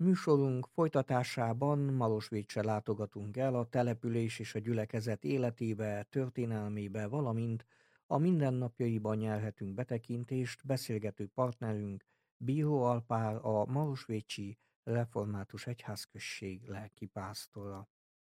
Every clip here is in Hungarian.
Műsorunk folytatásában Marosvécsre látogatunk el a település és a gyülekezet életébe, történelmébe, valamint a mindennapjaiban nyerhetünk betekintést beszélgető partnerünk Bíró Alpár, a Marosvécsi Református Egyházközség lelkipásztora.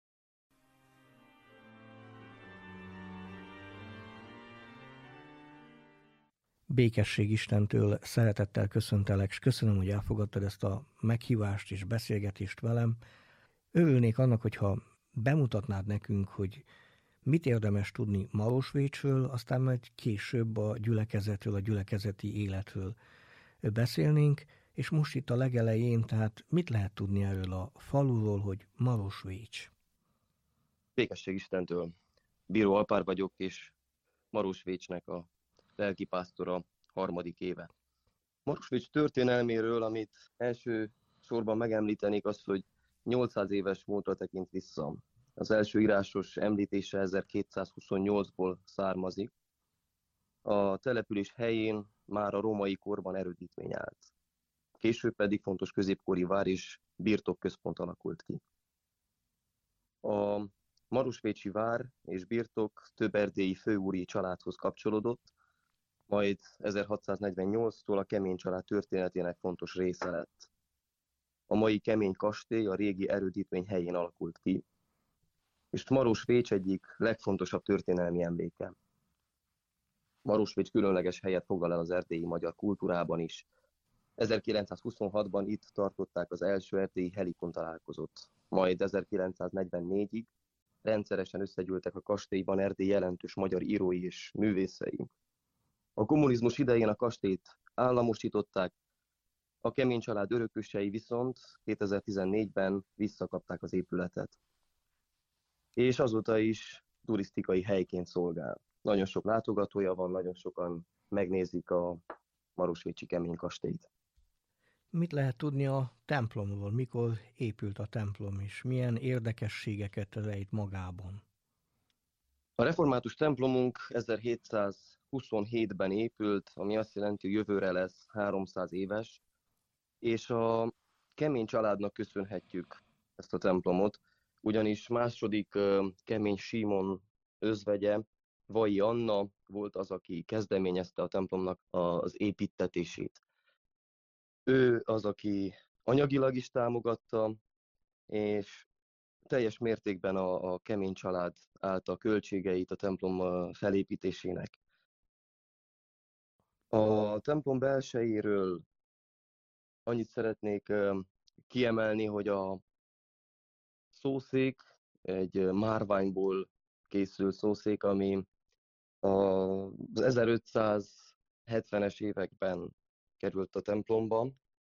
Békesség Istentől szeretettel köszöntelek, és köszönöm, hogy elfogadtad ezt a meghívást és beszélgetést velem. Örülnék annak, hogyha bemutatnád nekünk, hogy mit érdemes tudni Marosvécsről, aztán majd később a gyülekezetről, a gyülekezeti életről beszélnénk, és most itt a legelején, tehát mit lehet tudni erről a faluról, hogy Marosvécs? Békesség Istentől. Bíró Alpár vagyok, és Marosvécsnek a lelkipásztora 3. éve. Marosvécs történelméről, amit első sorban megemlítenék, az, hogy 800 éves múltra tekint vissza. Az első írásos említése 1228-ból származik. A település helyén már a római korban erődítmény állt. Később pedig fontos középkori vár és birtokközpont alakult ki. A marosvécsi vár és birtok több erdélyi főúri családhoz kapcsolódott, majd 1648-tól a Kemény család történetének fontos része lett. A mai Kemény kastély a régi erődítmény helyén alakult ki, és Marosvécs egyik legfontosabb történelmi emléke. Marosvécs különleges helyet foglal el az erdélyi magyar kultúrában is. 1926-ban itt tartották az első erdélyi helikon találkozót, majd 1944-ig rendszeresen összegyűltek a kastélyban Erdély jelentős magyar írói és művészei. A kommunizmus idején a kastélyt államosították, a Kemény család örökösei viszont 2014-ben visszakapták az épületet. És azóta is turisztikai helyként szolgál. Nagyon sok látogatója van, nagyon sokan megnézik a marosvécsi Kemény kastélyt. Mit lehet tudni a templomról? Mikor épült a templom, és milyen érdekességeket rejt magában? A református templomunk 1727-ben épült, ami azt jelenti, hogy jövőre lesz 300 éves, és a Kemény családnak köszönhetjük ezt a templomot, ugyanis második Kemény Símon özvegye, Vai Anna volt az, aki kezdeményezte a templomnak az építtetését. Ő az, aki anyagilag is támogatta, és teljes mértékben a Kemény család által költségeit a templom felépítésének. A templom belsejéről annyit szeretnék kiemelni, hogy a szószék egy márványból készült szószék, ami az 1570-es években került a templomba.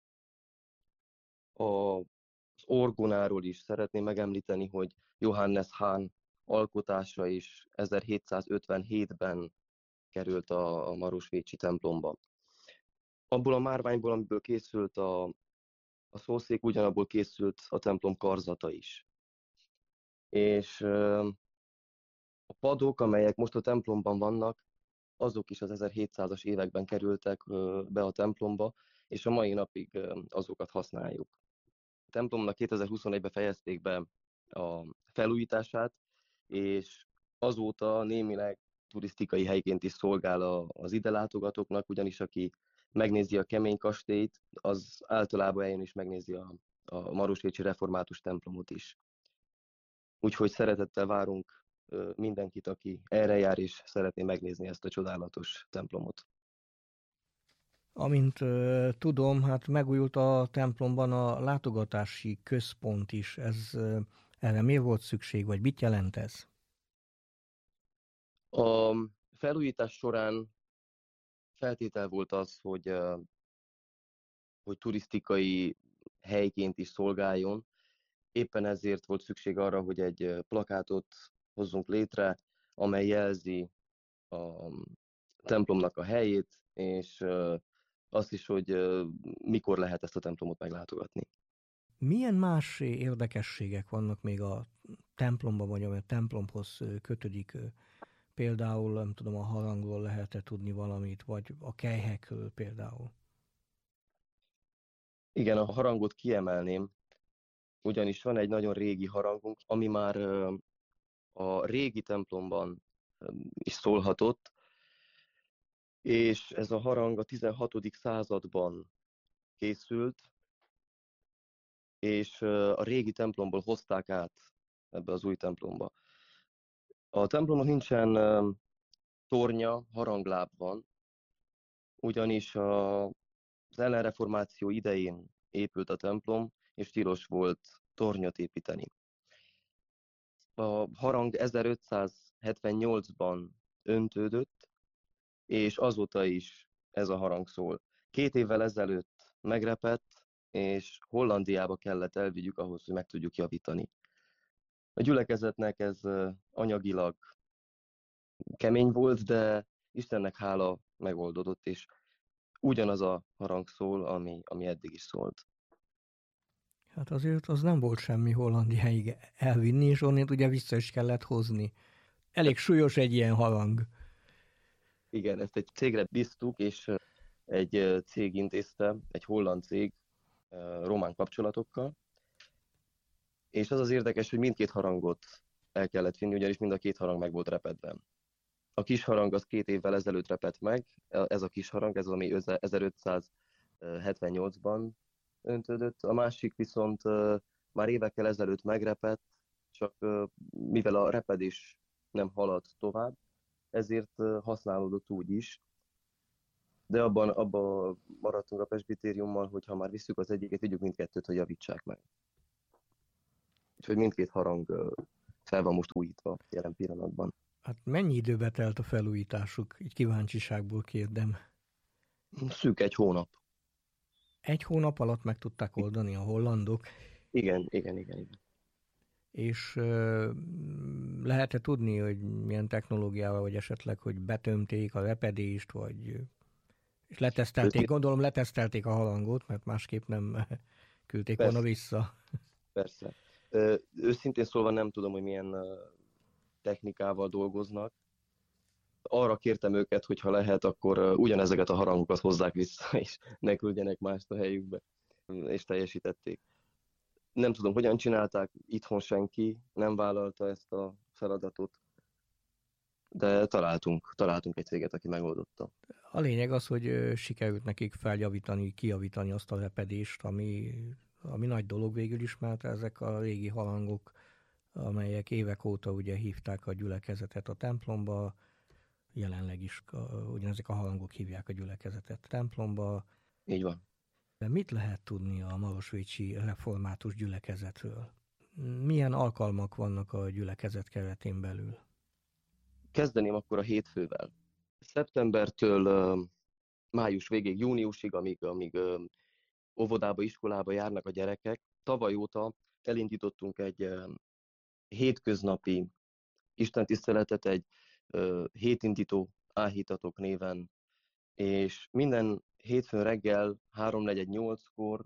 Az orgonáról is szeretném megemlíteni, hogy Johannes Hahn alkotása is 1757-ben került a marosvécsi templomba. Abból a márványból, amiből készült a szószék, ugyanabból készült a templom karzata is. És a padok, amelyek most a templomban vannak, azok is az 1700-as években kerültek be a templomba, és a mai napig azokat használjuk. A templomnak 2021-ben fejezték be a felújítását, és azóta némileg turisztikai helyként is szolgál az ide látogatóknak, ugyanis aki megnézi a Kemény kastélyt, az általában eljön és megnézi a marosvécsi református templomot is. Úgyhogy szeretettel várunk mindenkit, aki erre jár és szeretné megnézni ezt a csodálatos templomot. Amint tudom, hát megújult a templomban a látogatási központ is. Erre miért volt szükség, vagy mit jelent ez? A felújítás során feltétel volt az, hogy turisztikai helyként is szolgáljon. Éppen ezért volt szükség arra, hogy egy plakátot hozzunk létre, amely jelzi a templomnak a helyét, és azt is, hogy mikor lehet ezt a templomot meglátogatni. Milyen más érdekességek vannak még a templomban, vagy ami a templomhoz kötődik? Például, nem tudom, a harangról lehet-e tudni valamit, vagy a kelyhekről például? Igen, a harangot kiemelném, ugyanis van egy nagyon régi harangunk, ami már a régi templomban is szólhatott, és ez a harang a 16. században készült, és a régi templomból hozták át ebbe az új templomba. A templomnak nincsen tornya, harangláb van, ugyanis az ellenreformáció idején épült a templom, és tilos volt tornyot építeni. A harang 1578-ban öntődött, és azóta is ez a harang szól. 2 évvel ezelőtt megrepett, és Hollandiába kellett elvigyük ahhoz, hogy meg tudjuk javítani. A gyülekezetnek ez anyagilag kemény volt, de Istennek hála megoldódott, és ugyanaz a harang szól, ami eddig is szólt. Hát azért az nem volt semmi Hollandiáig elvinni, és onnét ugye vissza is kellett hozni. Elég súlyos egy ilyen harang. Igen, ezt egy cégre bíztuk, és egy cég intézte, egy holland cég, román kapcsolatokkal, és az az érdekes, hogy mindkét harangot el kellett vinni, ugyanis mind a két harang meg volt repedve. A kis harang az 2 évvel ezelőtt repett meg, ez a kis harang, ez ami 1578-ban öntődött, a másik viszont már évekkel ezelőtt megrepett, csak mivel a repedés nem haladt tovább, ezért használódott úgy is, de abban maradtunk a presbitériummal, hogy ha már visszük az egyiket, vigyük mindkettőt, hogy javítsák meg. Úgyhogy mindkét harang fel van most újítva jelen pillanatban. Hát mennyi időbe telt a felújításuk? Így kíváncsiságból kérdem. Szűk 1 hónap. 1 hónap alatt meg tudták oldani a hollandok? Igen. És lehet-e tudni, hogy milyen technológiával, vagy esetleg, hogy betömték a repedést, vagy és letesztelték, gondolom letesztelték a harangot, mert másképp nem küldték volna vissza. Persze. Őszintén szólva nem tudom, hogy milyen technikával dolgoznak. Arra kértem őket, hogy ha lehet, akkor ugyanezeket a harangokat hozzák vissza, és ne küldjenek mást a helyükbe. És teljesítették. Nem tudom, hogyan csinálták, itthon senki nem vállalta ezt a feladatot, de találtunk egy céget, aki megoldotta. A lényeg az, hogy sikerült nekik feljavítani, kijavítani azt a repedést, ami nagy dolog végül is, mert ezek a régi harangok, amelyek évek óta ugye hívták a gyülekezetet a templomba, jelenleg is ugyanezek a harangok hívják a gyülekezetet templomba. Így van. De mit lehet tudni a marosvécsi református gyülekezetről? Milyen alkalmak vannak a gyülekezet keretén belül? Kezdeném akkor a hétfővel. Szeptembertől május végéig, júniusig, amíg óvodába, iskolába járnak a gyerekek, tavaly óta elindítottunk egy hétköznapi istentiszteletet, egy hétindító áhítatok néven, és minden hétfőn reggel 3:48-kor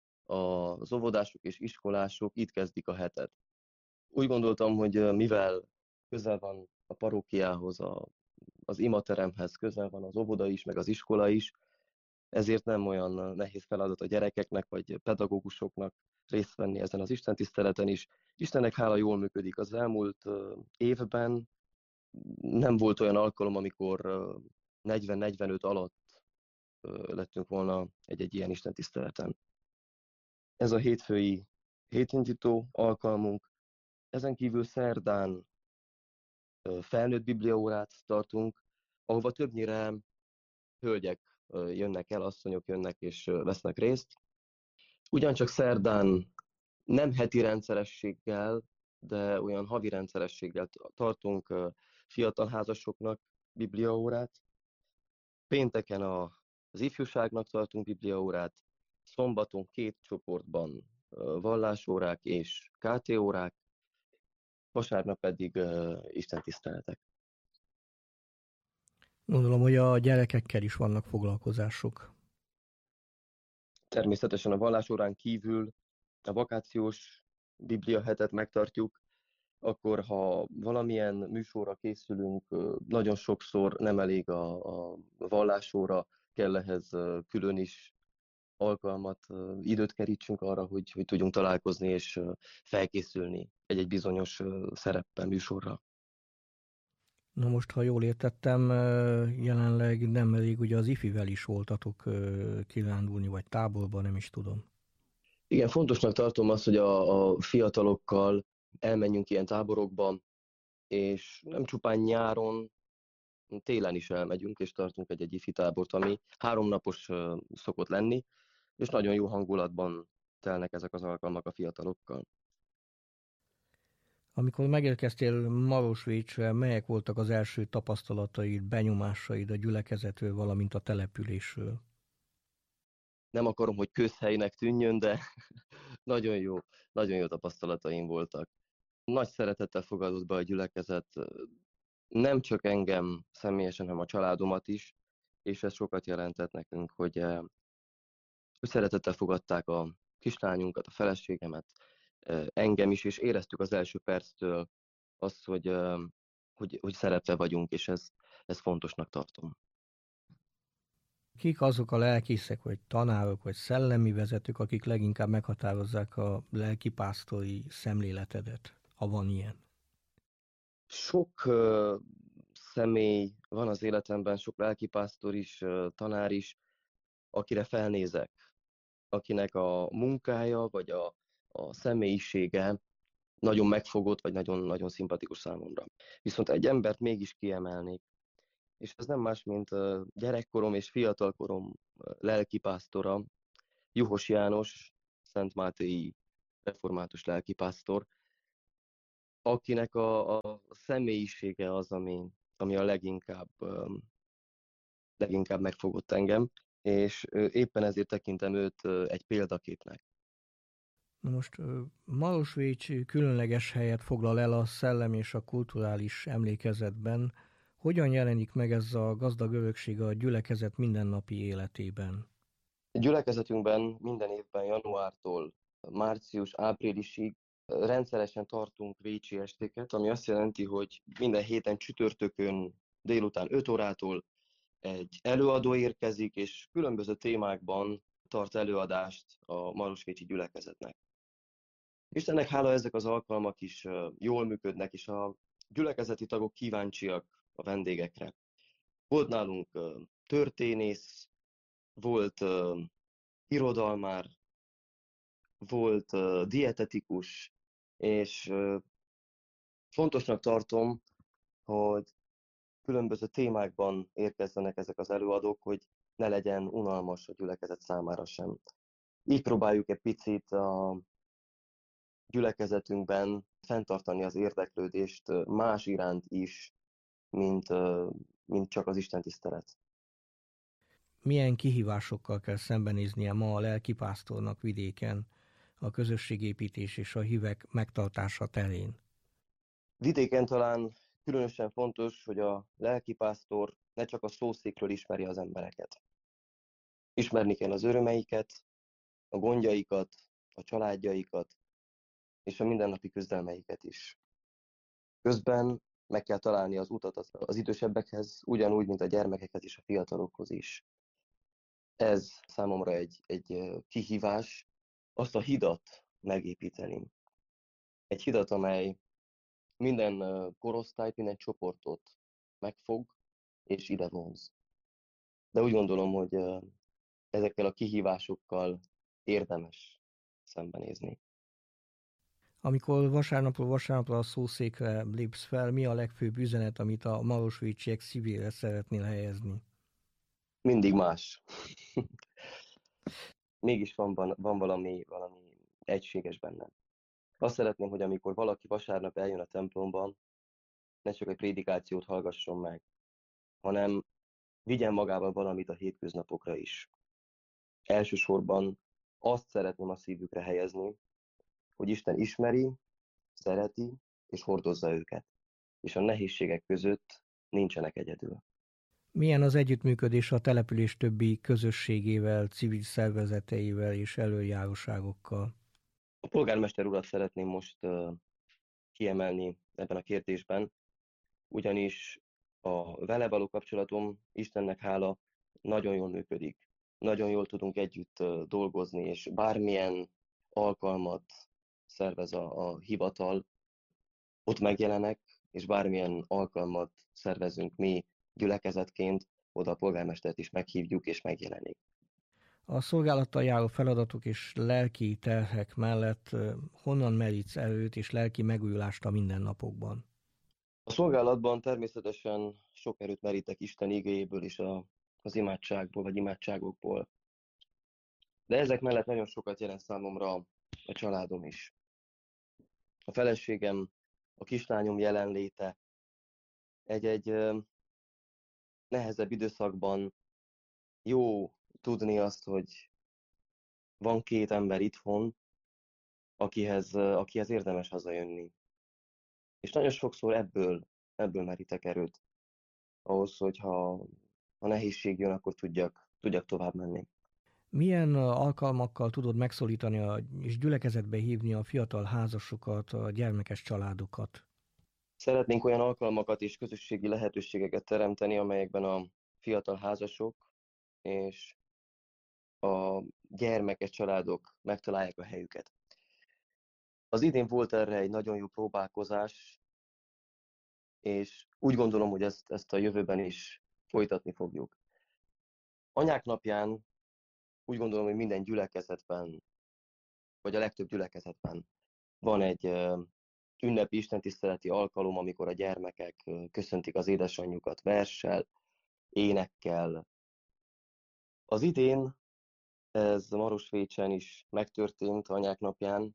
az óvodások és iskolások itt kezdik a hetet. Úgy gondoltam, hogy mivel közel van a parókiához, az imateremhez, közel van az óvoda is, meg az iskola is, ezért nem olyan nehéz feladat a gyerekeknek, vagy pedagógusoknak részt venni ezen az istentiszteleten is. Istennek hála, jól működik. Az elmúlt évben nem volt olyan alkalom, amikor 40-45 alatt lettünk volna egy ilyen istentiszteleten. Ez a hétfői hétindító alkalmunk. Ezen kívül szerdán felnőtt bibliaórát tartunk, ahova többnyire hölgyek jönnek el, asszonyok jönnek és vesznek részt. Ugyancsak szerdán nem heti rendszerességgel, de olyan havi rendszerességgel tartunk fiatal házasoknak bibliaórát. Pénteken az ifjúságnak tartunk bibliaórát, szombaton 2 csoportban vallásórák és KT órák, vasárnap pedig istentiszteletek. Gondolom, hogy a gyerekekkel is vannak foglalkozások. Természetesen a vallásórán kívül a vakációs bibliahetet megtartjuk, akkor ha valamilyen műsorra készülünk, nagyon sokszor nem elég a vallásóra, kell ehhez külön is alkalmat, időt kerítsünk arra, hogy tudjunk találkozni és felkészülni egy-egy bizonyos szereppel, műsorra. Na most, ha jól értettem, jelenleg nem elég, ugye az ifivel is voltatok kirándulni, vagy táborban, nem is tudom. Igen, fontosnak tartom azt, hogy a fiatalokkal elmenjünk ilyen táborokba, és nem csupán nyáron, télen is elmegyünk, és tartunk egy ifi tábort, ami 3 napos szokott lenni, és nagyon jó hangulatban telnek ezek az alkalmak a fiatalokkal. Amikor megérkeztél Marosvécsre, melyek voltak az első tapasztalataid, benyomásaid a gyülekezetről, valamint a településről? Nem akarom, hogy közhelynek tűnjön, de nagyon jó tapasztalataim voltak. Nagy szeretettel fogadott be a gyülekezet, nem csak engem személyesen, hanem a családomat is, és ez sokat jelentett nekünk, hogy szeretettel fogadták a kislányunkat, a feleségemet, engem is, és éreztük az első perctől azt, hogy szeretve vagyunk, és ez fontosnak tartom. Kik azok a lelkészek, vagy tanárok, vagy szellemi vezetők, akik leginkább meghatározzák a lelkipásztori szemléletedet, ha van ilyen? Sok személy van az életemben, sok lelkipásztor is, tanár is, akire felnézek, akinek a munkája vagy a személyisége nagyon megfogott, vagy nagyon szimpatikus számomra. Viszont egy embert mégis kiemelnék, és ez nem más, mint gyerekkorom és fiatalkorom lelkipásztora, Juhos János, szentmátei református lelkipásztor, akinek a személyisége az, ami a leginkább megfogott engem, és éppen ezért tekintem őt egy példaképnek. Na most Marosvécs különleges helyet foglal el a szellem és a kulturális emlékezetben. Hogyan jelenik meg ez a gazdag örökség a gyülekezet mindennapi életében? A gyülekezetünkben minden évben januártól március-áprilisig rendszeresen tartunk Vécsi estéket, ami azt jelenti, hogy minden héten csütörtökön délután 5 órától egy előadó érkezik, és különböző témákban tart előadást a marosvécsi gyülekezetnek. Istennek hála, ezek az alkalmak is jól működnek, és a gyülekezeti tagok kíváncsiak a vendégekre. Volt nálunk történész, volt irodalmár, volt dietetikus, és fontosnak tartom, hogy különböző témákban érkezzenek ezek az előadók, hogy ne legyen unalmas a gyülekezet számára sem. Így próbáljuk egy picit a gyülekezetünkben fenntartani az érdeklődést más iránt is, mint, mint csak az Isten tisztelet. Milyen kihívásokkal kell szembenéznie ma a lelkipásztornak vidéken a közösségépítés és a hívek megtartása terén? Vidéken talán különösen fontos, hogy a lelkipásztor ne csak a szószékről ismeri az embereket. Ismerni kell az örömeiket, a gondjaikat, a családjaikat, és a mindennapi küzdelmeiket is. Közben meg kell találni az utat az idősebbekhez, ugyanúgy, mint a gyermekekhez és a fiatalokhoz is. Ez számomra egy kihívás, azt a hidat megépíteni. Egy hidat, amely minden korosztályt, minden csoportot megfog és ide vonz. De úgy gondolom, hogy ezekkel a kihívásokkal érdemes szembenézni. Amikor vasárnapról vasárnapra a szószékre lépsz fel, mi a legfőbb üzenet, amit a marosvécsiek szívére szeretnél helyezni? Mindig más. Mégis van valami egységes bennem. Azt szeretném, hogy amikor valaki vasárnap eljön a templomba, ne csak egy prédikációt hallgasson meg, hanem vigyen magával valamit a hétköznapokra is. Elsősorban azt szeretném a szívükre helyezni, hogy Isten ismeri, szereti és hordozza őket, és a nehézségek között nincsenek egyedül. Milyen az együttműködés a település többi közösségével, civil szervezeteivel és előjáróságokkal? A polgármester urat szeretném most kiemelni ebben a kérdésben, ugyanis a vele való kapcsolatom, Istennek hála, nagyon jól működik. nagyon jól tudunk együtt dolgozni, és bármilyen alkalmat szervez a hivatal, ott megjelenek, és bármilyen alkalmat szervezünk mi gyülekezetként, oda a polgármestert is meghívjuk, és megjelenik. A szolgálattal járó feladatok és lelki terhek mellett honnan merítsz erőt és lelki megújulást a mindennapokban? A szolgálatban természetesen sok erőt merítek Isten igéjéből és az imádságból, vagy imádságokból. De ezek mellett nagyon sokat jelent számomra a családom is. A feleségem, a kislányom jelenléte egy nehezebb időszakban jó tudni azt, hogy van két ember itthon, akihez érdemes hazajönni. És nagyon sokszor ebből merítek erőt, ahhoz, hogy ha nehézség jön, akkor tudjak tovább menni. Milyen alkalmakkal tudod megszólítani és gyülekezetbe hívni a fiatal házasokat, a gyermekes családokat? Szeretnénk olyan alkalmakat és közösségi lehetőségeket teremteni, amelyekben a fiatal házasok és a gyermekes családok megtalálják a helyüket. Az idén volt erre egy nagyon jó próbálkozás, és úgy gondolom, hogy ezt a jövőben is folytatni fogjuk. Anyák napján úgy gondolom, hogy minden gyülekezetben, vagy a legtöbb gyülekezetben van egy ünnepi istentiszteleti alkalom, amikor a gyermekek köszöntik az édesanyjukat verssel, énekkel. Az idén ez Marosvécsen is megtörtént Anyák napján,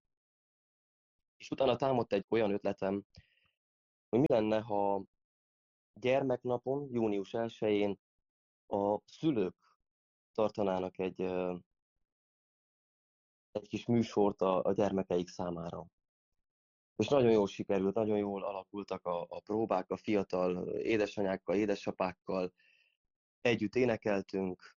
és utána támadt egy olyan ötletem, hogy mi lenne, ha gyermeknapon, június 1-én a szülők tartanának egy kis műsort a gyermekeik számára. És nagyon jól sikerült, nagyon jól alakultak a próbák, a fiatal édesanyákkal, édesapákkal. Együtt énekeltünk,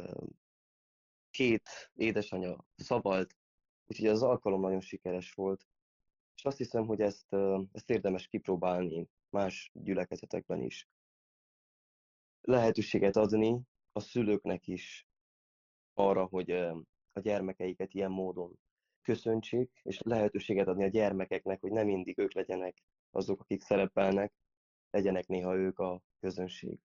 két édesanyja szabalt, úgyhogy az alkalom nagyon sikeres volt. És azt hiszem, hogy ezt érdemes kipróbálni más gyülekezetekben is. Lehetőséget adni a szülőknek is arra, hogy a gyermekeiket ilyen módon köszöntsék, és lehetőséget adni a gyermekeknek, hogy nem mindig ők legyenek azok, akik szerepelnek, legyenek néha ők a közönség.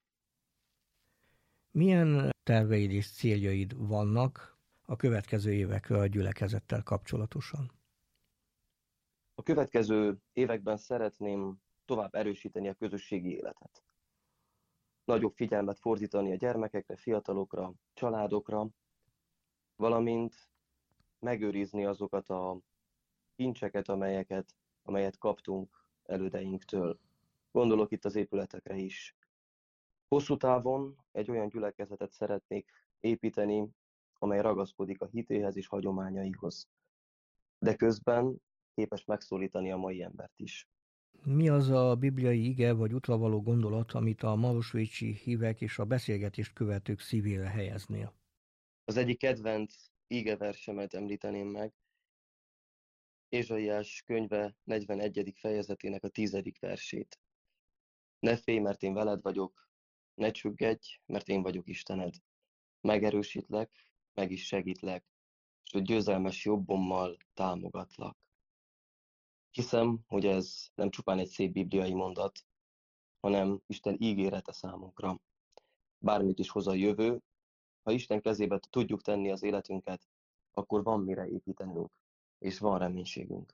Milyen terveid és céljaid vannak a következő évekre a gyülekezettel kapcsolatosan? A következő években szeretném tovább erősíteni a közösségi életet. Nagyobb figyelmet fordítani a gyermekekre, fiatalokra, családokra, valamint megőrizni azokat a kincseket, amelyet kaptunk elődeinktől. Gondolok itt az épületekre is. Hosszú távon egy olyan gyülekezetet szeretnék építeni, amely ragaszkodik a hitéhez és hagyományaihoz, de közben képes megszólítani a mai embert is. Mi az a bibliai ige vagy útravaló gondolat, amit a marosvécsi hívek és a beszélgetést követők szívére helyeznél? Az egyik kedvenc igeversemet említeném meg, Ézsaiás könyve 41. fejezetének a 10. versét. Ne félj, mert én veled vagyok, ne csüggedj, mert én vagyok Istened. Megerősítlek, meg is segítlek, és a győzelmes jobbommal támogatlak. Hiszem, hogy ez nem csupán egy szép bibliai mondat, hanem Isten ígérete számunkra. Bármit is hoz a jövő, ha Isten kezébe tudjuk tenni az életünket, akkor van mire építenünk, és van reménységünk.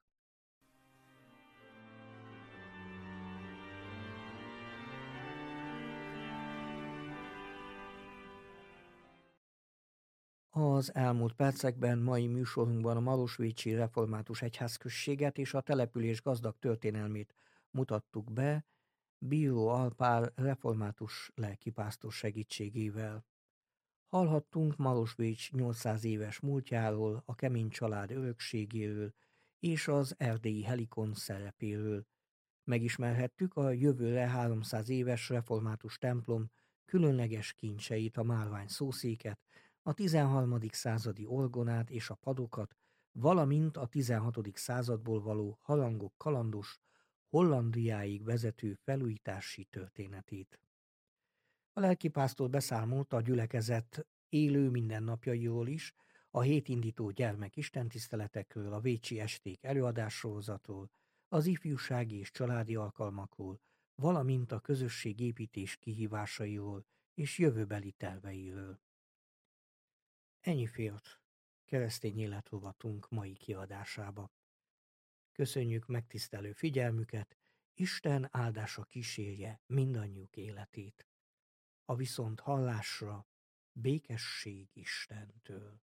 Az elmúlt percekben mai műsorunkban a Marosvécsi Református Egyházközséget és a település gazdag történelmét mutattuk be, Bíró Alpár református lelkipásztor segítségével. Hallhattunk Marosvécs 800 éves múltjáról, a kemény család örökségéről és az erdélyi Helikon szerepéről. Megismerhettük a jövőre 300 éves református templom különleges kincseit, a márvány szószéket, a 13. századi orgonát és a padokat, valamint a 16. századból való harangok kalandos, Hollandiáig vezető felújítási történetét. A lelkipásztor beszámolt a gyülekezet élő mindennapjairól is, a hétindító gyermek istentiszteletekről, a Vécsi esték előadássorozatról, az ifjúsági és családi alkalmakról, valamint a közösségépítés kihívásairól és jövőbeli terveiről. Ennyi fért keresztény életrovatunk mai kiadásába. Köszönjük megtisztelő figyelmüket, Isten áldása kísérje mindannyiuk életét. A viszont hallásra békesség Istentől.